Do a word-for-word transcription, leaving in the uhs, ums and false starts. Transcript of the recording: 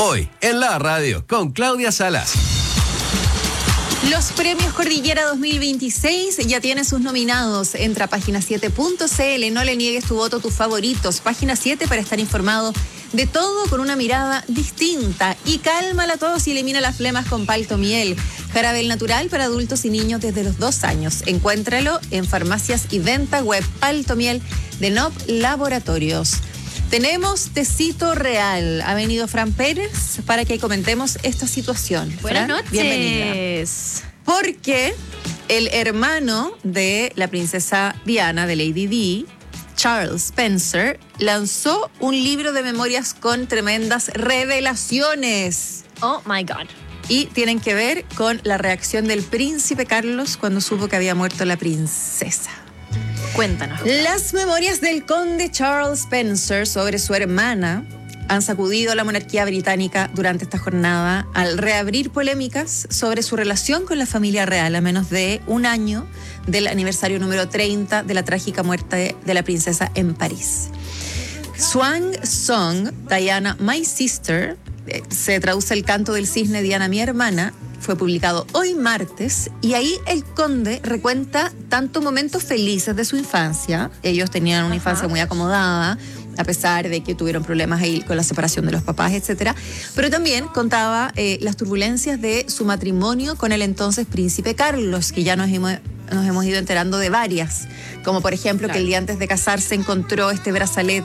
Hoy, en la radio, con Claudia Salas. Los premios Cordillera dos mil veintiséis ya tienen sus nominados. Entra a página siete punto c l, no le niegues tu voto a tus favoritos. Página siete para estar informado de todo con una mirada distinta. Y cálmala a todos y elimina las flemas con Palto Miel. Jarabel natural para adultos y niños desde los dos años. Encuéntralo en farmacias y venta web. Palto Miel de N O P Laboratorios. Tenemos Tecito Real. Ha venido Fran Pérez para que comentemos esta situación. Buenas Fran, noches. Bienvenida. Porque el hermano de la princesa Diana, de Lady Di, Charles Spencer, lanzó un libro de memorias con tremendas revelaciones. Oh my God. Y tienen que ver con la reacción del príncipe Carlos cuando supo que había muerto la princesa. Cuéntanos. Las memorias del conde Charles Spencer sobre su hermana han sacudido a la monarquía británica durante esta jornada al reabrir polémicas sobre su relación con la familia real a menos de un año del aniversario número treinta de la trágica muerte de la princesa en París. Swan Song, Diana, My Sister, eh, se traduce el canto del cisne Diana, mi hermana, fue publicado hoy martes y ahí el conde recuenta tanto momentos felices de su infancia. Ellos tenían una Ajá. infancia muy acomodada, a pesar de que tuvieron problemas ahí con la separación de los papás, etcétera. Pero también contaba eh, las turbulencias de su matrimonio con el entonces príncipe Carlos, que ya nos hemos, nos hemos ido enterando de varias. Como por ejemplo claro. que el día antes de casarse encontró este brazalete